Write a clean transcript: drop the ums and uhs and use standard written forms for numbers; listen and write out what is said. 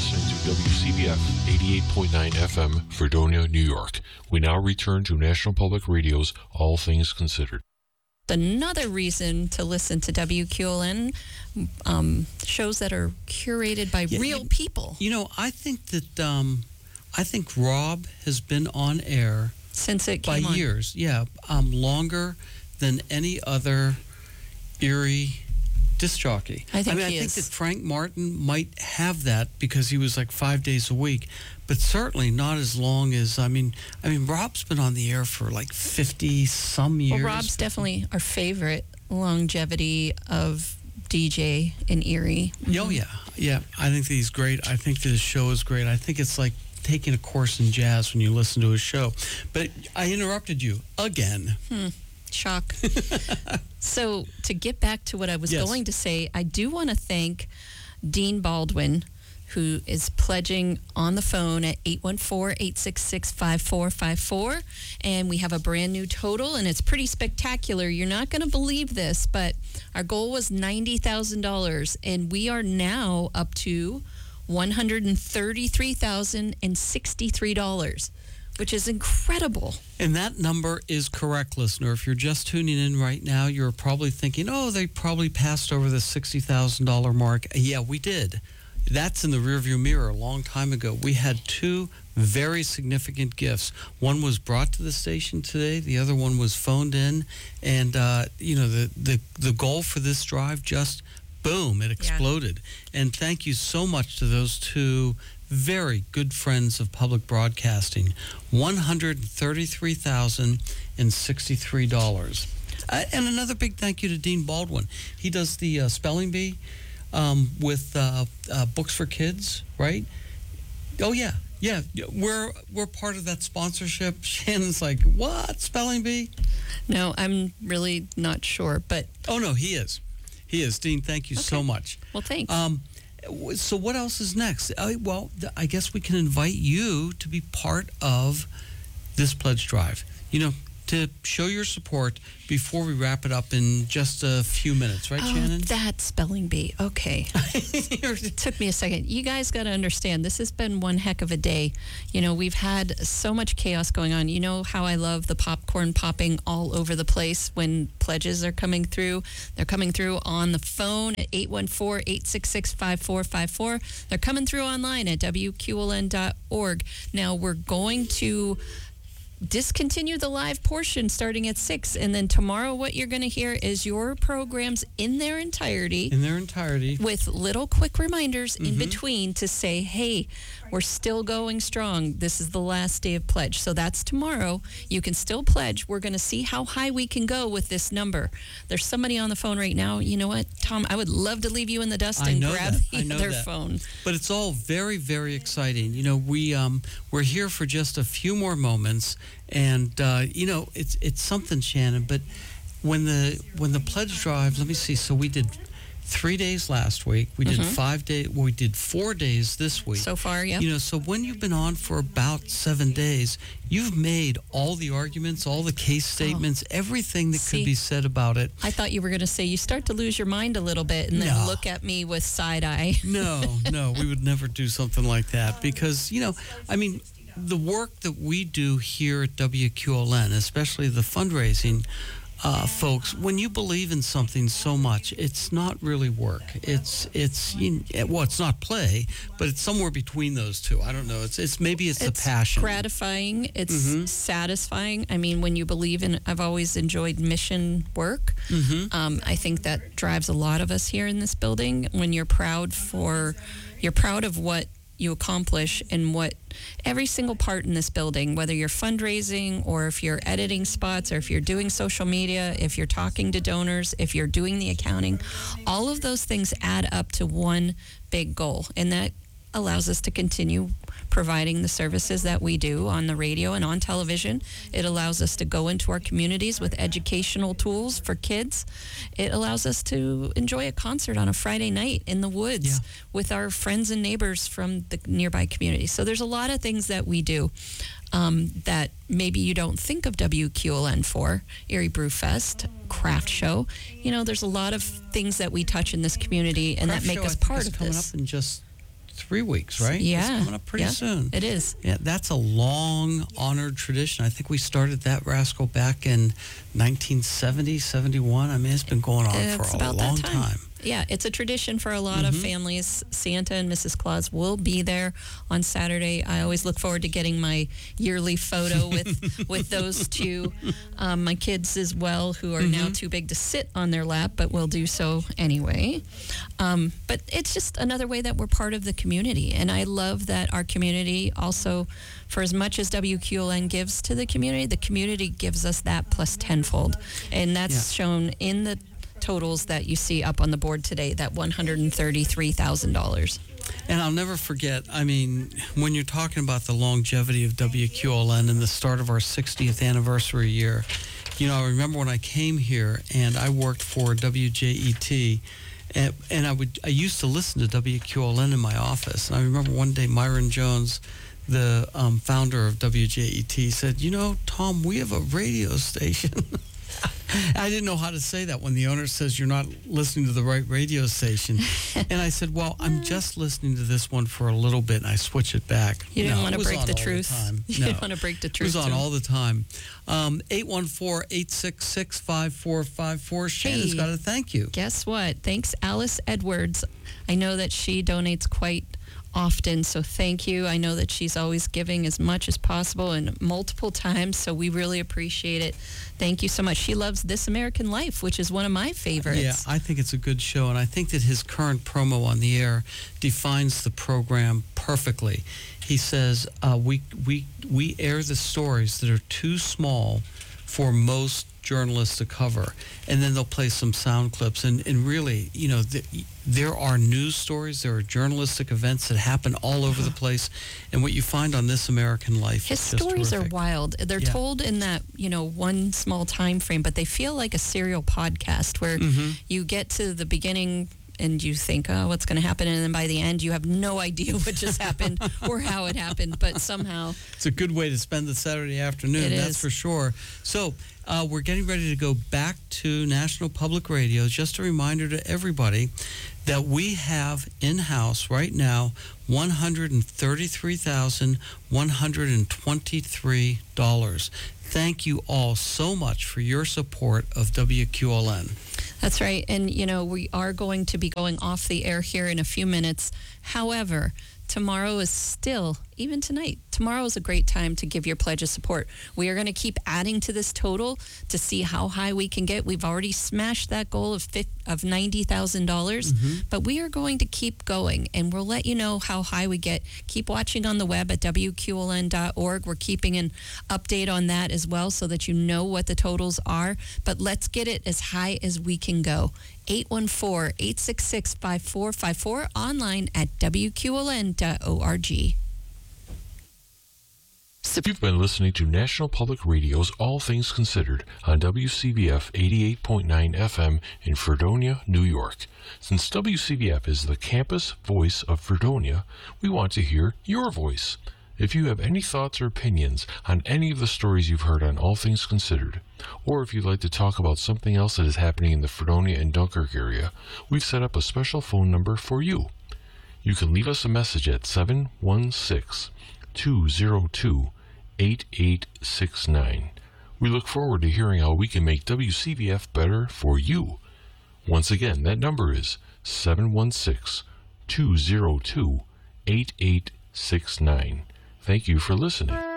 listening to WCBF 88.9 FM, Fredonia, New York. We now return to National Public Radio's All Things Considered. Another reason to listen to WQLN, shows that are curated by real people. You know, I think that I think Rob has been on air Since it came by on. years. Yeah, longer than any other Erie disc jockey. I think I think that Frank Martin might have that because he was like 5 days a week, but certainly not as long as I mean, Rob's been on the air for like 50 some years. Well, Rob's definitely our favorite longevity of DJ in Erie. Oh yeah. I think that he's great. I think that his show is great. I think it's like taking a course in jazz when you listen to his show. But I interrupted you again. Shock. So to get back to what I was going to say, I do want to thank Dean Baldwin, who is pledging on the phone at 814-866-5454. And we have a brand new total, and it's pretty spectacular. You're not going to believe this, but our goal was $90,000, and we are now up to $133,063, which is incredible. And that number is correct, listener. If you're just tuning in right now, you're probably thinking, oh, they probably passed over the $60,000 mark. Yeah, we did. That's in the rearview mirror a long time ago. We had two very significant gifts. One was brought to the station today. The other one was phoned in. And, the goal for this drive just, boom, it exploded. And thank you so much to those two very good friends of public broadcasting. $133,063. And another big thank you to Dean Baldwin. He does the spelling bee with Books for Kids, right? Oh yeah, we're part of that sponsorship. Shannon's like, what, spelling bee? No, I'm really not sure, but oh no, he is. Dean, thank you so much. Well, thanks. So what else is next? Well, I guess we can invite you to be part of this pledge drive. You know, to show your support before we wrap it up in just a few minutes, right, Shannon? That spelling bee. Okay. It took me a second. You guys got to understand, this has been one heck of a day. You know, we've had so much chaos going on. You know how I love the popcorn popping all over the place when pledges are coming through. They're coming through on the phone at 814-866-5454. They're coming through online at WQLN.org. Now, we're going to discontinue the live portion starting at 6, and then tomorrow what you're going to hear is your programs in their entirety with little quick reminders in between to say, hey, we're still going strong. This is the last day of pledge. So that's tomorrow. You can still pledge. We're going to see how high we can go with this number. There's somebody on the phone right now. You know what, Tom, I would love to leave you in the dust and grab the other phone. But it's all very, very exciting. You know, we're here for just a few more moments. And it's something, Shannon. But when the pledge drive, let me see. So we did 3 days last week. We did 5 days. Well, we did 4 days this week. So far, yeah. You know, so when you've been on for about 7 days, you've made all the arguments, all the case statements, everything that could be said about it. I thought you were going to say you start to lose your mind a little bit and then look at me with side eye. No, we would never do something like that because, the work that we do here at WQLN, especially the fundraising folks, when you believe in something so much, it's not really work. It's not play, but it's somewhere between those two. I don't know. It's the passion. It's gratifying. It's satisfying. I mean, when you believe in, I've always enjoyed mission work. I think that drives a lot of us here in this building. When you're proud of what you accomplish and what every single part in this building, whether you're fundraising or if you're editing spots or if you're doing social media, if you're talking to donors, if you're doing the accounting, all of those things add up to one big goal. And that allows us to continue providing the services that we do on the radio and on television. It allows us to go into our communities with educational tools for kids. It allows us to enjoy a concert on a Friday night in the woods with our friends and neighbors from the nearby community. So there's a lot of things that we do that maybe you don't think of WQLN for. Erie Brew Fest, craft show. You know, there's a lot of things that we touch in this community and craft that make show, us part of coming this. Up in just 3 weeks, right? Yeah. It's coming up pretty soon. It is. Yeah, that's a long honored tradition. I think we started that rascal back in 1970, 71. I mean, it's been going on It's for a about long that time. Yeah, it's a tradition for a lot of families. Santa and Mrs. Claus will be there on Saturday. I always look forward to getting my yearly photo with those two. My kids as well, who are now too big to sit on their lap, but will do so anyway. But it's just another way that we're part of the community. And I love that our community also, for as much as WQLN gives to the community gives us that plus tenfold. And that's shown in the totals that you see up on the board today, that $133,000. And I'll never forget, I mean, when you're talking about the longevity of WQLN and the start of our 60th anniversary year, you know, I remember when I came here and I worked for WJET, and I used to listen to WQLN in my office. And I remember one day Myron Jones, the founder of WJET, said, you know, Tom, we have a radio station. I didn't know how to say that when the owner says you're not listening to the right radio station. And I said, well, I'm just listening to this one for a little bit, and I switch it back. You didn't want to break the truth. You didn't want to break the truth. It was on all the time. 814-866-5454. Shannon's got a thank you. Guess what? Thanks, Alice Edwards. I know that she donates quite often, so thank you. I know that she's always giving as much as possible and multiple times, so we really appreciate it. Thank you so much. She loves This American Life, which is one of my favorites. Yeah, I think it's a good show, and I think that his current promo on the air defines the program perfectly. He says, we air the stories that are too small for most journalists to cover, and then they'll play some sound clips, and really, you know, there are news stories, there are journalistic events that happen all over the place, and what you find on This American Life, his stories are wild. They're told in that, you know, one small time frame, but they feel like a serial podcast where you get to the beginning and you think, oh, what's going to happen? And then by the end, you have no idea what just happened or how it happened, but somehow. It's a good way to spend the Saturday afternoon, that's for sure. So we're getting ready to go back to National Public Radio. Just a reminder to everybody that we have in-house right now $133,123. Thank you all so much for your support of WQLN. That's right. And, you know, we are going to be going off the air here in a few minutes. However, tomorrow is still, even tonight, tomorrow is a great time to give your pledge of support. We are going to keep adding to this total to see how high we can get. We've already smashed that goal of $90,000, but we are going to keep going, and we'll let you know how high we get. Keep watching on the web at WQLN.org. We're keeping an update on that as well so that you know what the totals are, but let's get it as high as we can go. 814-866-5454, online at WQLN.org. You've been listening to National Public Radio's All Things Considered on WCBF 88.9 FM in Fredonia, New York. Since WCBF is the campus voice of Fredonia, we want to hear your voice. If you have any thoughts or opinions on any of the stories you've heard on All Things Considered, or if you'd like to talk about something else that is happening in the Fredonia and Dunkirk area, we've set up a special phone number for you. You can leave us a message at 716-202-8869. We look forward to hearing how we can make WCBF better for you. Once again, that number is 716-202-8869. Thank you for listening.